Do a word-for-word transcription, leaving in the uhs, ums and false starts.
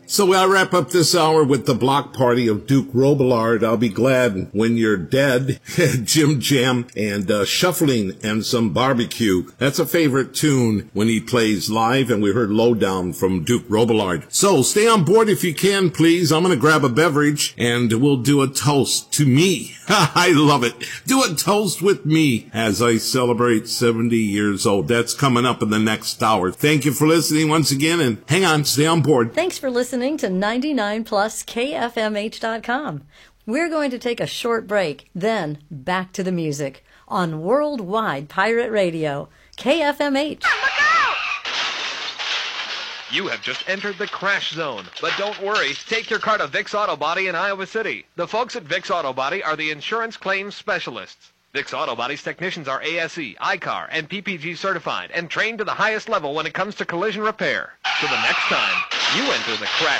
So I wrap up this hour with the block party of Duke Robillard. I'll be glad when you're dead. Jim Jam and uh, Shuffling and some barbecue. That's a favorite tune when he plays live, and we heard Lowdown from Duke Robillard. So stay on board if you can, please. I'm going to grab a beverage, and we'll do a toast to me. I love it. Do a toast with me as I celebrate seventy years old. That's coming up in the next hour. Thank you for listening once again, and hang on, stay on board. Thanks for listening to ninety-nine plus K F M H dot com. We're going to take a short break, then back to the music on Worldwide Pirate Radio, K F M H. You have just entered the crash zone. But don't worry, take your car to Vic's Auto Body in Iowa City. The folks at Vic's Auto Body are the insurance claims specialists. Vic's Auto Body's technicians are A S E, I C A R, and P P G certified and trained to the highest level when it comes to collision repair. So the next time you enter the crash